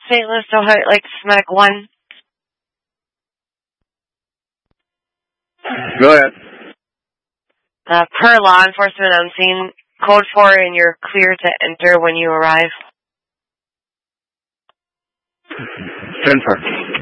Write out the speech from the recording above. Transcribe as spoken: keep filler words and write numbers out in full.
Saint Louis, Ohio, like Medic one. Go ahead. Uh, per law enforcement on scene, code four, and you're clear to enter when you arrive. ten four.